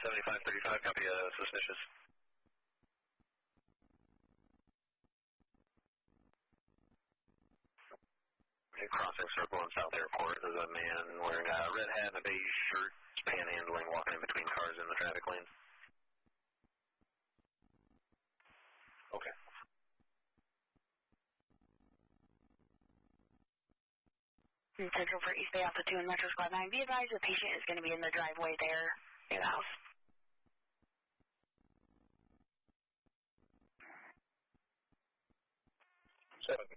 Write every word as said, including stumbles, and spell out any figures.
seventy-five thirty-five, copy uh, suspicious. Okay, crossing circle in South Airport. There's a man wearing a red hat and a beige shirt, panhandling, walking in between cars in the traffic lane. Okay. Central for East Bay Alpha two and Metro Squad nine. Be advised the patient is going to be in the driveway there near the house. Seven.